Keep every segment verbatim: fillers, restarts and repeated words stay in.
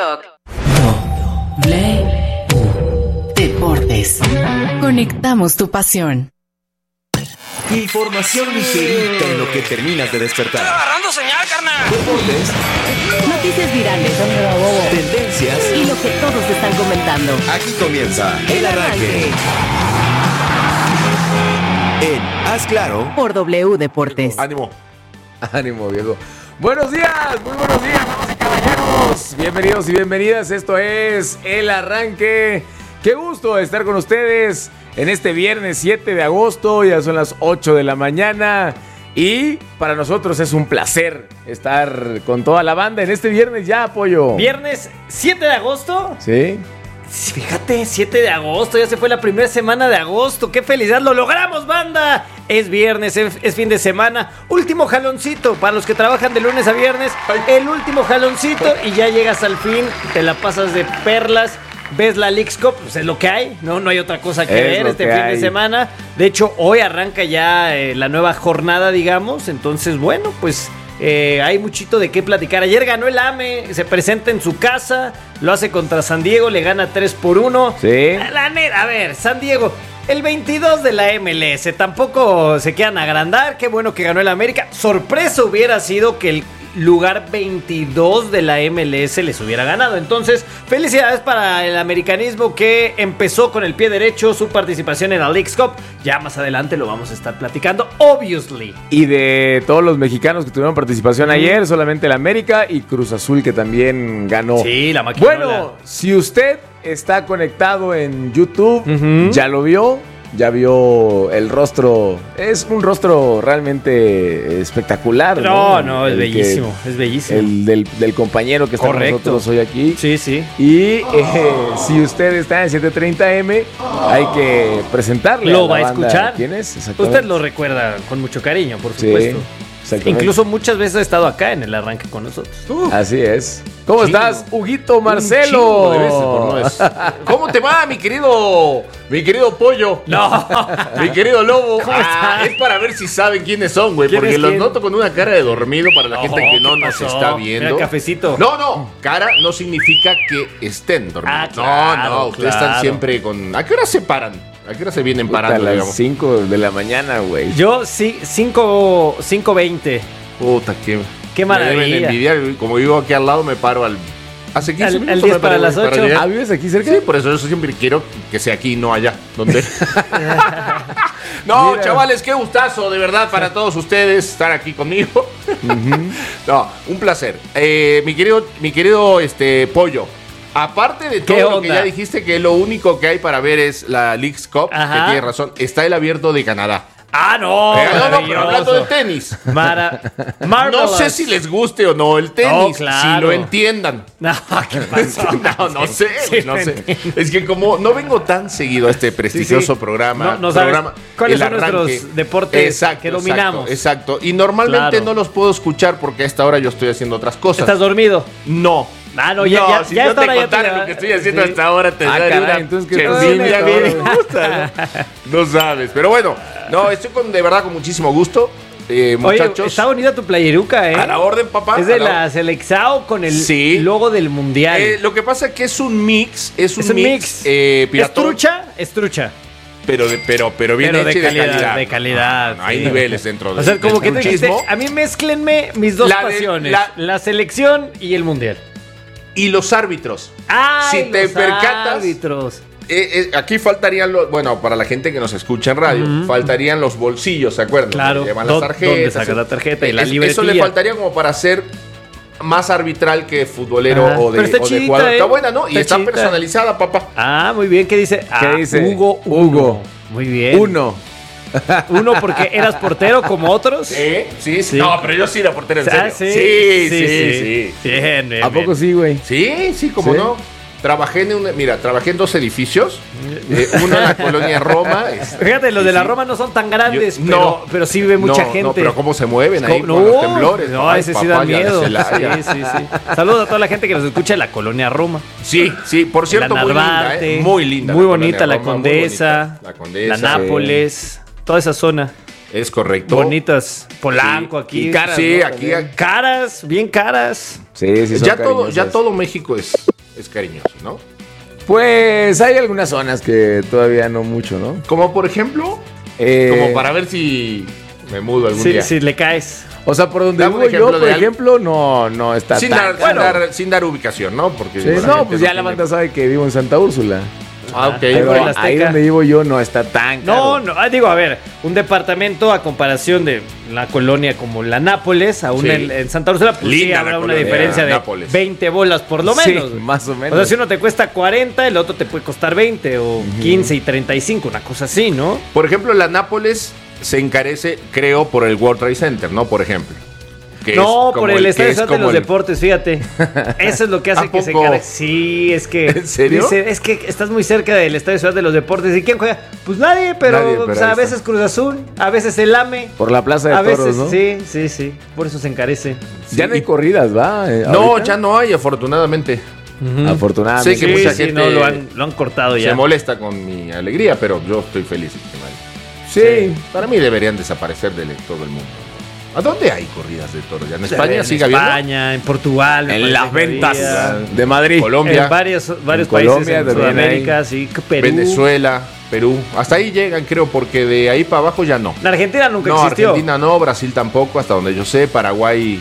TikTok. W Deportes. Conectamos tu pasión. Información ligerita en lo que terminas de despertar. ¡Estoy agarrando señal, carnal! Deportes. Noticias virales. Tendencias. Y lo que todos están comentando. Aquí comienza El Arranque. En Haz Claro. Por W Deportes. Ánimo. Ánimo, viejo. Buenos días, muy buenos días, damas y caballeros. Bienvenidos y bienvenidas. Esto es El Arranque. Qué gusto estar con ustedes en este viernes siete de agosto. Ya son las ocho de la mañana. Y para nosotros es un placer estar con toda la banda en este viernes ya, Pollo. Viernes siete de agosto. Sí. Fíjate, siete de agosto, ya se fue la primera semana de agosto. ¡Qué felicidad! ¡Lo logramos, banda! Es viernes, es, es fin de semana. Último jaloncito para los que trabajan de lunes a viernes. El último jaloncito y ya llegas al fin. Te la pasas de perlas. Ves la Leagues Cup, pues es lo que hay. No, no hay otra cosa que Es ver lo este que fin hay. de semana. De hecho, hoy arranca ya eh, la nueva jornada, digamos. Entonces, bueno, pues... Eh, hay muchito de qué platicar. Ayer ganó el A M E, se presenta en su casa, lo hace contra San Diego, le gana tres por uno. Sí. La neta, a ver, San Diego, el veintidós de la M L S, tampoco se quedan a agrandar. Qué bueno que ganó el América. Sorpresa hubiera sido que el lugar veintidós de la M L S les hubiera ganado. Entonces, felicidades para el americanismo que empezó con el pie derecho su participación en la Leagues Cup. Ya más adelante lo vamos a estar platicando, obviously. Y de todos los mexicanos que tuvieron participación mm. ayer, solamente el América y Cruz Azul que también ganó. Sí, la máquina. Bueno, si usted está conectado en YouTube, uh-huh. ya lo vio, ya vio el rostro. Es un rostro realmente espectacular. No, no, no, es el bellísimo, que, es bellísimo. El del, del compañero que está Correcto. con nosotros hoy aquí. Sí, sí. Y eh, si usted está en siete treinta eme, hay que presentarle Lo a la va a banda. escuchar. ¿Quién es? Exactamente. Usted lo recuerda con mucho cariño, por supuesto. Sí. Incluso muchas veces ha estado acá en el arranque con nosotros. Uh, Así es. ¿Cómo chingo. estás, Huguito Marcelo? Un chingo de veces por no es. ¿Cómo te va, mi querido, mi querido Pollo? No. Mi querido Lobo. ¿Cómo Ah, estás? es para ver si saben quiénes son, güey. ¿Quién Porque es los quién? noto con una cara de dormido para la Oh, gente que no ¿qué nos pasó? está viendo. Mira, cafecito. No, no. Cara no significa que estén dormidos. Ah, claro, no, no. Ustedes claro. están siempre con. ¿A qué hora se paran? ¿A qué hora se vienen Puta, parando, a las digamos? cinco de la mañana, güey. Yo sí, cinco veinte. Puta, qué. Qué maravilla. Me deben envidiar. Como vivo aquí al lado, me paro al. Hace quince Al- al minutos. diez me para paré, las güey, ocho. llegar. ¿Ah, vives aquí cerca? Sí, por eso yo siempre quiero que sea aquí, no allá. Donde. No, Mira. chavales, qué gustazo, de verdad, para todos ustedes estar aquí conmigo. Uh-huh. No, un placer. Eh, mi querido, mi querido este, Pollo. Aparte de ¿Qué todo lo onda? que ya dijiste, que lo único que hay para ver es la Leagues Cup, Ajá. que tienes razón, está el abierto de Canadá. Ah, no. Eh, no, no, pero maravilloso. hablando de tenis. Mara No Marvelous. sé si les guste o no el tenis, Oh, claro. si lo entiendan. No, ¿qué pasó? No, no sé, Sí, güey, no lo sé. entiendo. Es que como no vengo tan seguido a este prestigioso Sí, sí. programa, No, no sabes programa, cuáles El son nuestros Arranque. deportes Exacto, que dominamos. Exacto, exacto. Y normalmente Claro. no los puedo escuchar porque a esta hora yo estoy haciendo otras cosas. ¿Estás dormido? No. Ah, no, ya, ya, si ya yo esta te hora ya contara te- lo que estoy haciendo Sí. hasta ahora, te Ah, daría caray, una entonces, ¿qué che estás envidia haciendo bien ahora? gusta, ¿no? No sabes, pero bueno, no, estoy con, de verdad con muchísimo gusto, eh, muchachos. Oye, está bonita tu playeruca, ¿eh? A la orden, papá. Es de a la la Selección con el Sí. logo del mundial. Eh, lo que pasa es que es un mix, es un, es un mix, mix. eh, ¿Es piratón, trucha? Es trucha. pero de, pero pero bien Pero hecho de y de calidad, calidad. de calidad, No, no, hay sí. niveles dentro de O sea, como del que te dijiste, truchismo. a mí mézclenme mis dos La de- pasiones. la- La, selección y el mundial. Y los árbitros. ¡Ay, Si te los percatas- árbitros! Eh, eh, aquí faltarían los, bueno, para la gente que nos escucha en radio, Ujú. faltarían los bolsillos, ¿se acuerdan? Claro, Donde llevan do- las tarjetas. donde sacas la tarjeta y la Es- Eso le libretilla. faltaría como para ser más arbitral que futbolero Ajá. o de, Pero está o de chidita, jugador. ¿eh? Está buena, ¿no? Y Está está chidita. personalizada, papá. Ah, muy bien. ¿Qué dice? Ah, dice? Hugo Hugo. Uno. Muy bien. Uno. Uno porque eras portero como otros. ¿Eh? Sí, sí. Sí. No, pero yo sí era portero, en Ah, serio. sí, sí, sí, sí. Bien, bien, ¿A poco bien. sí, güey? Sí, sí, como ¿Sí? no. Trabajé en una, mira, trabajé en dos edificios. Eh, uno en la colonia Roma. este, Fíjate, los de la sí. Roma no son tan grandes, Yo- pero, no. pero sí vive mucha No, gente. No, pero cómo se mueven ahí No, con los temblores. No, Ay, ese sí papá, da ya miedo. se la- ya. Sí, sí, sí. Saludos a toda la gente que nos escucha en la colonia Roma. Sí, sí, por cierto, la muy linda, Narvarte, ¿eh? Muy linda. Muy colonia bonita la Roma, muy Condesa, bonita. La Condesa. la Nápoles, toda esa zona. Es correcto. Bonitas. Polanco Sí. aquí. Y caras, Sí, ¿no? aquí- También. Caras, bien caras. Sí, sí, son Ya todo, cariñosas. ya todo México es, es cariñoso, ¿no? Pues hay algunas zonas que todavía no mucho, ¿no? Como por ejemplo, Eh, como para ver si me mudo algún Sí, día. sí, le caes. O sea, por donde Dame un vivo yo, ejemplo por de al- ejemplo, no, no está Sin tan dar, sin, caro. dar, sin dar ubicación, ¿no? Porque Sí, digo, la no, gente pues ya la tiene- banda sabe que vivo en Santa Úrsula. Ah, ok. Ahí por Pero el Azteca. ahí donde vivo yo no está tan caro. No, no, ah, digo, a ver, un departamento a comparación de la colonia como la Nápoles, aún Sí. en, en Santa Úrsula, pues sí Linda habrá la una colonia diferencia de Nápoles. veinte bolas por lo Sí, menos. más o menos. O sea, si uno te cuesta cuarenta, el otro te puede costar veinte o quince y treinta y cinco, una cosa así, ¿no? Por ejemplo, la Nápoles se encarece, creo, por el World Trade Center, ¿no? Por ejemplo. Que No, es como por el, que Estadio es Ciudad de como los el- Deportes, fíjate. Eso es lo que hace ¿A que se poco? encargue. Sí, es que. ¿En serio? dice, es que estás muy cerca del Estadio Ciudad de los Deportes. ¿Y quién juega? Pues nadie, pero, Nadie, pero o sea, ahí a está. veces Cruz Azul, a veces el AME. Por la Plaza de A Toros, veces, ¿no? sí, sí, sí. Por eso se encarece. Ya no hay corridas, ¿va? Eh, No, ahorita. ya no hay, afortunadamente. Afortunadamente. Sí, que Sí, mucha sí, gente no, lo han, lo han cortado ya. Se molesta con mi alegría, pero yo estoy feliz. Sí. Para mí deberían desaparecer de todo el mundo. ¿A dónde hay corridas de toros? ¿Ya en España en sigue habiendo? España, en Portugal. me En parece las que ventas había. de Madrid. Colombia, En varios, varios En países Colombia en también Sudamérica, sí, Perú. Venezuela, Perú. Hasta ahí llegan, creo, porque de ahí para abajo ya no. La Argentina nunca No, existió. Argentina no, Brasil tampoco, hasta donde yo sé, Paraguay.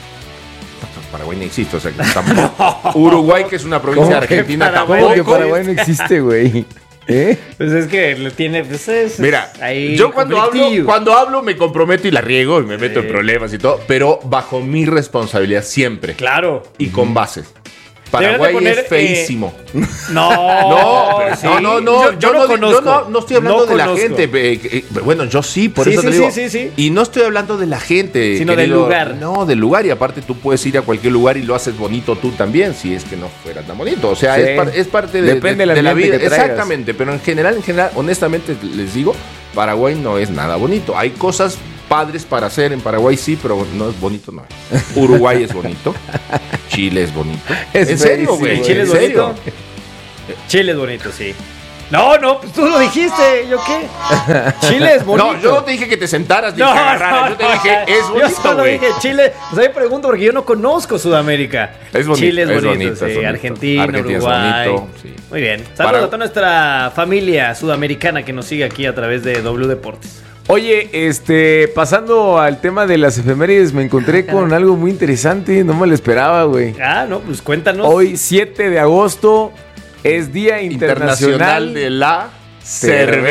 Paraguay no existe, o sea, que tampoco. Uruguay, que es una provincia de ¿Cómo que Argentina, Paraguay? ¿Cómo que tampoco. Paraguay no existe, güey? ¿Eh? Pues es que lo tiene. Pues es, Mira, ahí yo cuando hablo, conflictillo. cuando hablo me comprometo y la riego y me meto Sí. en problemas y todo, pero bajo mi responsabilidad siempre Claro. y con bases. Deberían de Paraguay poner, es feísimo. No, No, pero sí. no, no, no, Yo, yo, no no, conozco. yo no, no estoy hablando No de la conozco. gente. eh, eh, bueno, yo sí, por Sí, eso sí, te sí, digo. sí, sí. Y no estoy hablando de la gente. Sino del lugar. No, del lugar. Y aparte tú puedes ir a cualquier lugar y lo haces bonito tú también, si es que no fuera tan bonito. O sea, Sí. es, par- es parte de, Depende de- del de la ambiente vida. que traigas. Exactamente, pero en general, en general, honestamente les digo, Paraguay no es nada bonito. Hay cosas padres para hacer en Paraguay, sí, pero no es bonito, no. Uruguay es bonito. Chile es bonito. Es en serio, feísimo, güey. ¿El Chile ¿En es serio? bonito? Chile es bonito, sí. No, no, pues tú lo dijiste. ¿Yo qué? Chile es bonito. No, yo no te dije que te sentaras ni No, que agarraras. no, Yo te no, dije, es Yo bonito, solo güey. dije Chile. O sea, me pregunto porque yo no conozco Sudamérica. Es bonito, Chile es es bonito, bonito, sí. es bonito. Argentina, Argentina es Uruguay. bonito, sí. Muy bien. Saludos Para- a toda nuestra familia sudamericana que nos sigue aquí a través de W Deportes. Oye, este, pasando al tema de las efemérides, me encontré con algo muy interesante, no me lo esperaba, güey. Ah, no, pues cuéntanos. Hoy, siete de agosto, es Día Internacional, Internacional de la Cerveza. Cerveza.